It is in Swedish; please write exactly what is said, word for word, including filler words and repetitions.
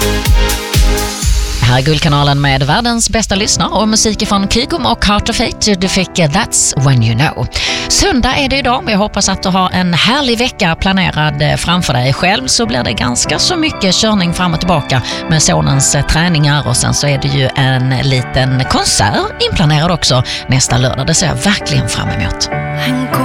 Här är Guldkanalen med världens bästa lyssnare och musik från Kygo och Heart of Fate. Du fick That's When You Know. Söndag är det idag. Jag hoppas att du har en härlig vecka planerad framför dig. Själv så blir det ganska så mycket körning fram och tillbaka med sonens träningar. Och sen så är det ju en liten konsert inplanerad också nästa lördag. Det ser jag verkligen fram emot.